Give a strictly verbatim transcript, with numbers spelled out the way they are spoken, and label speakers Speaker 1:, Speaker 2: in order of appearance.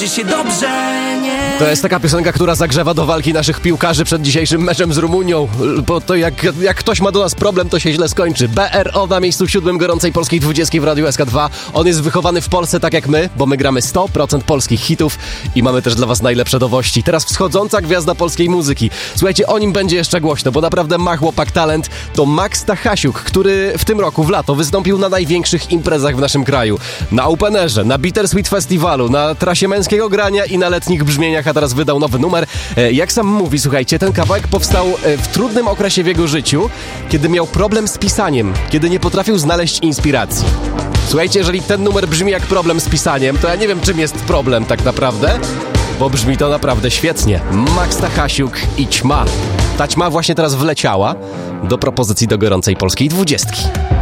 Speaker 1: się dobrze, nie?
Speaker 2: To jest taka piosenka, która zagrzewa do walki naszych piłkarzy przed dzisiejszym meczem z Rumunią, bo to jak, jak ktoś ma do nas problem, to się źle skończy. B R O na miejscu siódmym gorącej polskiej dwudziestki w Radiu S K dwa. On jest wychowany w Polsce tak jak my, bo my gramy sto procent polskich hitów i mamy też dla was najlepsze nowości. Teraz wschodząca gwiazda polskiej muzyki. Słuchajcie, o nim będzie jeszcze głośno, bo naprawdę ma chłopak talent. To Max Stachasiuk, który w tym roku, w lato, wystąpił na największych imprezach w naszym kraju. Na Openerze, na Bittersweet Festiwalu, na trasie męskiego grania i na letnich brzmieniach, a teraz wydał nowy numer. Jak sam mówi, słuchajcie, ten kawałek powstał w trudnym okresie w jego życiu, kiedy miał problem z pisaniem, kiedy nie potrafił znaleźć inspiracji. Słuchajcie, jeżeli ten numer brzmi jak problem z pisaniem, to ja nie wiem, czym jest problem tak naprawdę, bo brzmi to naprawdę świetnie. Max Stachasiuk i Ćma. Ta ćma właśnie teraz wleciała do propozycji do gorącej polskiej dwudziestki.